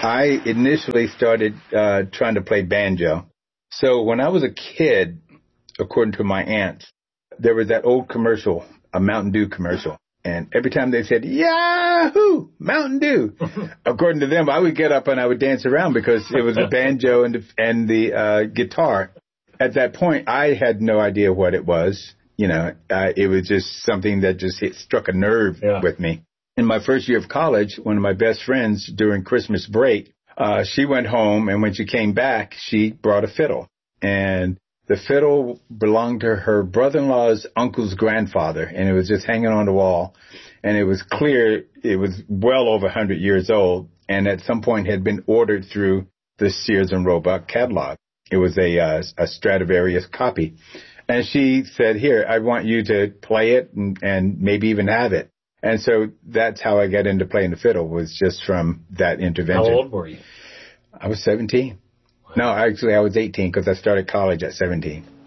I initially started trying to play banjo. So when I was a kid, according to my aunts, there was that old commercial, a Mountain Dew commercial. And every time they said, Yahoo! Mountain Dew! According to them, I would get up and I would dance around because it was the banjo and the guitar. At that point, I had no idea what it was. It was just something that just struck a nerve with me. In my first year of college, one of my best friends during Christmas break, she went home, and when she came back, she brought a fiddle. And the fiddle belonged to her brother-in-law's uncle's grandfather, and it was just hanging on the wall. And it was clear it was well over 100 years old, and at some point had been ordered through the Sears and Roebuck catalog. It was a Stradivarius copy. And she said, here, I want you to play it and maybe even have it. And so that's how I got into playing the fiddle, was just from that intervention. How old were you? I was 17. Wow. No, actually, I was 18 because I started college at 17.